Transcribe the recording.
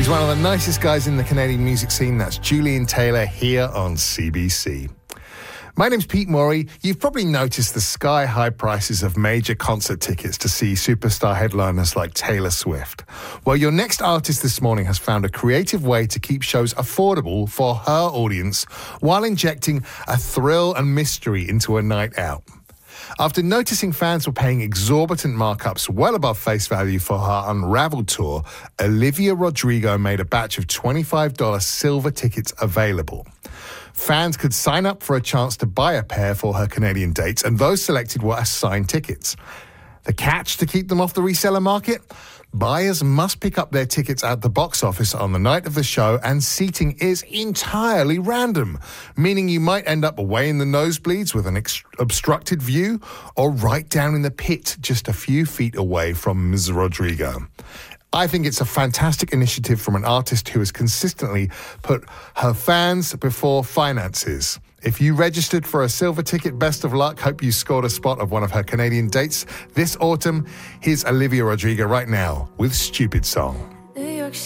He's one of the nicest guys in the Canadian music scene. That's Julian Taylor here on CBC. My name's Pete Morey. You've probably noticed the sky-high prices of major concert tickets to see superstar headliners like Taylor Swift. Well, your next artist this morning has found a creative way to keep shows affordable for her audience while injecting a thrill and mystery into a night out. After noticing fans were paying exorbitant markups well above face value for her Unraveled tour, Olivia Rodrigo made a batch of $25 silver tickets available. Fans could sign up for a chance to buy a pair for her Canadian dates, and those selected were assigned tickets. The catch to keep them off the reseller market? Buyers must pick up their tickets at the box office on the night of the show, and seating is entirely random, meaning you might end up away in the nosebleeds with an obstructed view or right down in the pit just a few feet away from Ms. Rodrigo. I think it's a fantastic initiative from an artist who has consistently put her fans before finances. If you registered for a silver ticket, best of luck. Hope you scored a spot of one of her Canadian dates this autumn. Here's Olivia Rodrigo right now with Stupid Song.